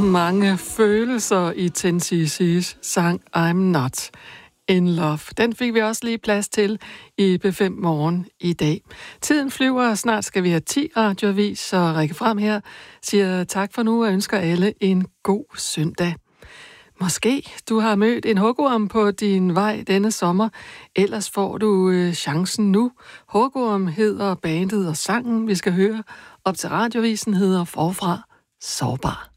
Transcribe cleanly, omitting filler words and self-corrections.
mange følelser i Ten-CC's sang I'm Not in Love. Den fik vi også lige plads til i B5 Morgen i dag. Tiden flyver, og snart skal vi have 10 radioavis, så Rikke Frem her siger tak for nu og ønsker alle en god søndag. Måske du har mødt en hugorm på din vej denne sommer, ellers får du chancen nu. Hugorm hedder bandet og sangen, vi skal høre op til radiovisen, hedder Forfra Sårbar.